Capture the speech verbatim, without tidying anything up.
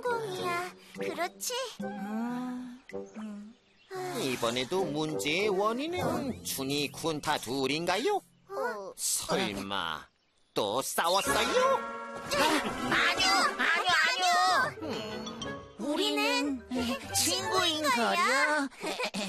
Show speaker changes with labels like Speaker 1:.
Speaker 1: 꽁이야. 그렇지?
Speaker 2: 이번에도 문제의 원인은 준이, 군타 둘인가요?
Speaker 1: 어,
Speaker 2: 설마 또 싸웠어요?
Speaker 1: 아니요, 아니요, 아니요. 우리는 친구인걸요.